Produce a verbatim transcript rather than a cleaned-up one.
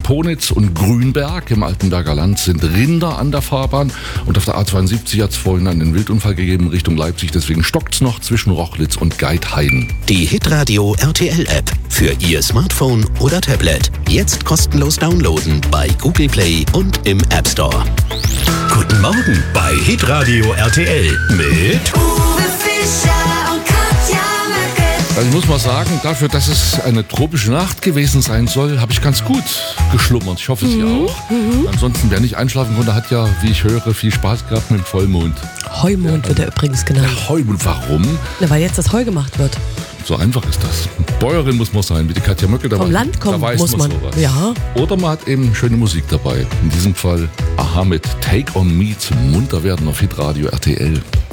Ponitz und Grünberg im Altenberger Land sind Rinder an der Fahrbahn. Und auf der A zweiundsiebzig hat es vorhin einen Wildunfall gegeben Richtung Leipzig. Deswegen stockt's noch zwischen Rochlitz und Geithain. Die Hitradio R T L-App für Ihr Smartphone oder Tablet. Jetzt kostenlos downloaden bei Google Play und im App Store. Guten Morgen bei Hitradio R T L mit Uwe Fischer und Katja Möcke. Also ich muss mal sagen, dafür, dass es eine tropische Nacht gewesen sein soll, habe ich ganz gut geschlummert. Ich hoffe, Sie Mhm. auch. Mhm. Ansonsten, wer nicht einschlafen konnte, hat ja, wie ich höre, viel Spaß gehabt mit dem Vollmond. Heumond ja, wird er übrigens genannt. Ja, Heumond, warum? Na, weil jetzt das Heu gemacht wird. So einfach ist das. Bäuerin muss man sein, wie die Katja Möcke. Da Vom weiß, Land kommen da weiß muss man. sowas. Ja. Oder man hat eben schöne Musik dabei. In diesem Fall Aha mit Take On Me zum Munterwerden auf Hitradio R T L.